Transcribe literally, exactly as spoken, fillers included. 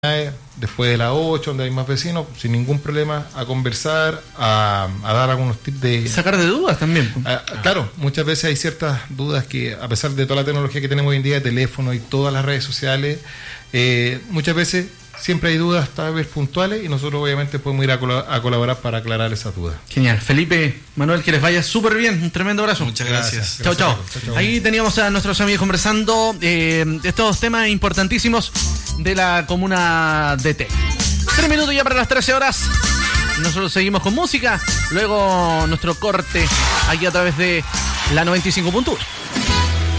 después de las ocho, donde hay más vecinos, sin ningún problema, a conversar, a, a dar algunos tips de... Sacar de dudas también. A, a, claro, muchas veces hay ciertas dudas que, a pesar de toda la tecnología que tenemos hoy en día, de teléfono y todas las redes sociales, eh, muchas veces siempre hay dudas tal vez puntuales y nosotros obviamente podemos ir a, col- a colaborar para aclarar esas dudas. Genial. Felipe, Manuel, que les vaya súper bien. Un tremendo abrazo. Muchas gracias. Chao, chao. Ahí teníamos a nuestros amigos conversando eh, estos temas importantísimos de la comuna de Tel. Tres minutos ya para las trece horas. Nosotros seguimos con música. Luego nuestro corte aquí a través de la noventa y cinco punto uno.